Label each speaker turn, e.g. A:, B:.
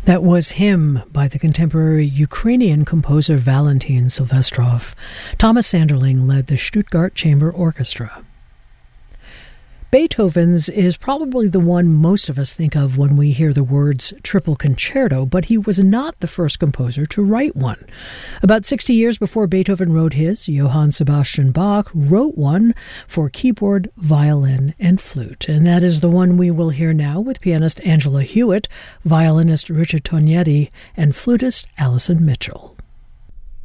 A: That was Hymn by the contemporary Ukrainian composer Valentin Silvestrov. Thomas Sanderling led the Stuttgart Chamber Orchestra. Beethoven's is probably the one most of us think of when we hear the words triple concerto, but he was not the first composer to write one. About 60 years before Beethoven wrote his, Johann Sebastian Bach wrote one for keyboard, violin, and flute. And that is the one we will hear now with pianist Angela Hewitt, violinist Richard Tognetti, and flutist Allison Mitchell.